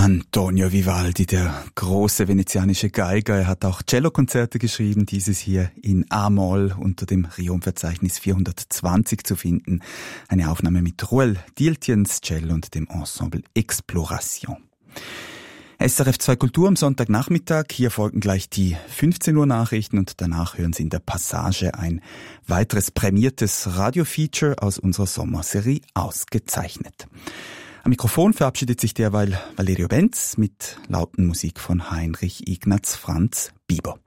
Antonio Vivaldi, der große venezianische Geiger, er hat auch Cellokonzerte geschrieben, dieses hier in A-Moll unter dem Riom-Verzeichnis 420 zu finden. Eine Aufnahme mit Ruel Dieltjens Cello und dem Ensemble Exploration. SRF 2 Kultur am Sonntagnachmittag. Hier folgen gleich die 15 Uhr Nachrichten und danach hören Sie in der Passage ein weiteres prämiertes Radiofeature aus unserer Sommerserie Ausgezeichnet. Am Mikrofon verabschiedet sich derweil Valerio Benz mit lauten Musik von Heinrich Ignaz Franz Bieber.